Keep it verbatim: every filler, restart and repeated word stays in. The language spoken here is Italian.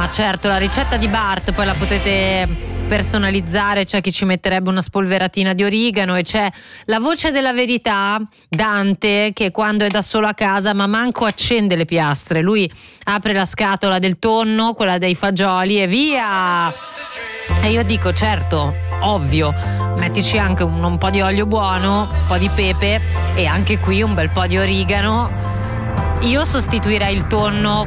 ma certo, la ricetta di Bart poi la potete personalizzare, c'è chi ci metterebbe una spolveratina di origano, e c'è la voce della verità, Dante, che quando è da solo a casa ma manco accende le piastre, lui apre la scatola del tonno, quella dei fagioli, e via. E io dico, certo, ovvio, mettici anche un, un po' di olio buono, un po' di pepe e anche qui un bel po' di origano. Io sostituirei il tonno